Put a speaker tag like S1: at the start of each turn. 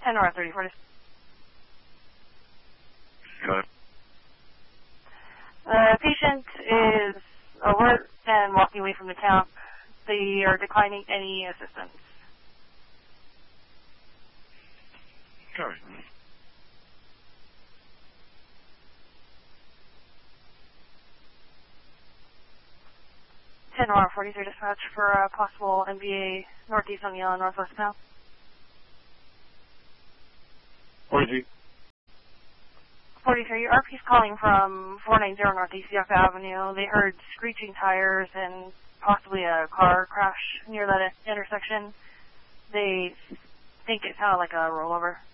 S1: 10 or 30 for this.
S2: Go ahead.
S1: The patient is alert and walking away from the camp. They are declining any assistance.
S2: Okay.
S1: Or 43 dispatch for a possible MVA northeast on the northwest now.
S2: 43.
S1: 43, RP's calling from 490 Northeast Yucca Avenue. They heard screeching tires and possibly a car crash near that intersection. They think it sounded like a rollover.